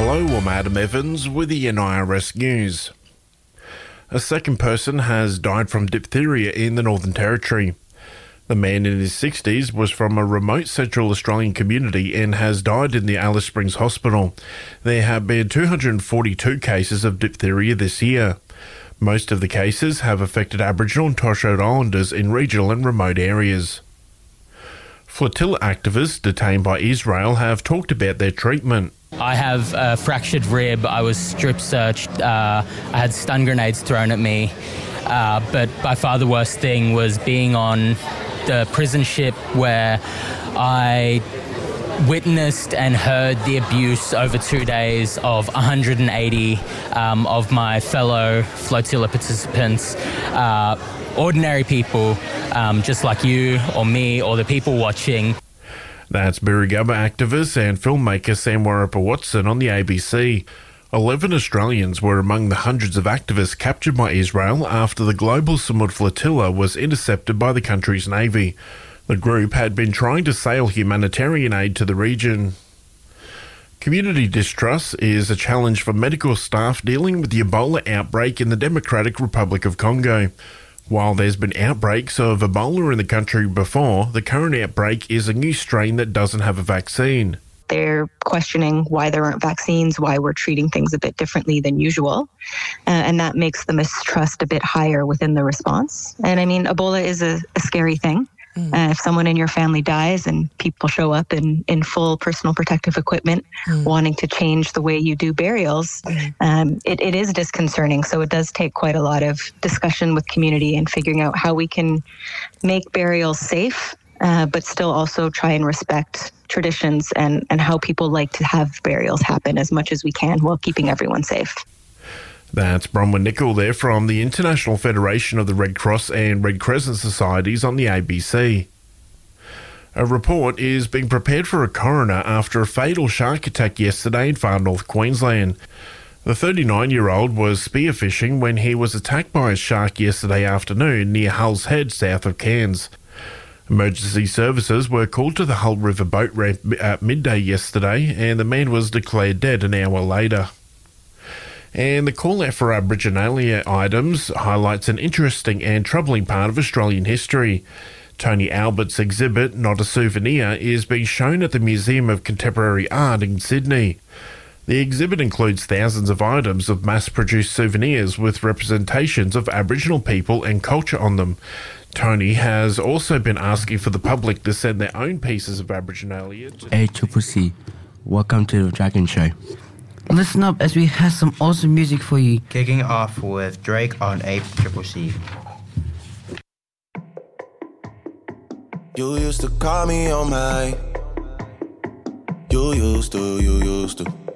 Hello, I'm Adam Evans with the NIRS News. A second person has died from diphtheria in the Northern Territory. The man in his 60s was from a remote Central Australian community and has died in the Alice Springs Hospital. There have been 242 cases of diphtheria this year. Most of the cases have affected Aboriginal and Torres Strait Islanders in regional and remote areas. Flotilla activists detained by Israel have talked about their treatment. I have a fractured rib. I was strip searched. I had stun grenades thrown at me. But by far the worst thing was being on the prison ship where I witnessed and heard the abuse over 2 days of 180 of my fellow flotilla participants, ordinary people, just like you or me or the people watching. That's Birrigubba activist and filmmaker Sam Watson on the ABC. 11 Australians were among the hundreds of activists captured by Israel after the Global Samud Flotilla was intercepted by the country's navy. The group had been trying to sail humanitarian aid to the region. Community distrust is a challenge for medical staff dealing with the Ebola outbreak in the Democratic Republic of Congo. While there's been outbreaks of Ebola in the country before, the current outbreak is a new strain that doesn't have a vaccine. They're questioning why there aren't vaccines, why we're treating things a bit differently than usual. And that makes the mistrust a bit higher within the response. And I mean, Ebola is a scary thing. If someone in your family dies and people show up in full personal protective equipment, wanting to change the way you do burials, it is disconcerting. So it does take quite a lot of discussion with community and figuring out how we can make burials safe, but still also try and respect traditions and how people like to have burials happen as much as we can while keeping everyone safe. That's Bronwyn Nicol there from the International Federation of the Red Cross and Red Crescent Societies on the ABC. A report is being prepared for a coroner after a fatal shark attack yesterday in far north Queensland. The 39-year-old was spearfishing when he was attacked by a shark yesterday afternoon near Hull's Head, south of Cairns. Emergency services were called to the Hull River boat ramp at midday yesterday, and the man was declared dead an hour later. And the call-out for Aboriginal items highlights an interesting and troubling part of Australian history. Tony Albert's exhibit, Not a Souvenir, is being shown at the Museum of Contemporary Art in Sydney. The exhibit includes thousands of items of mass-produced souvenirs with representations of Aboriginal people and culture on them. Tony has also been asking for the public to send their own pieces of Aboriginalia. ACCC, welcome to the Dragon Show. Listen up as we have some awesome music for you. Kicking off with Drake on ACCC. You used to call me on my. You used to.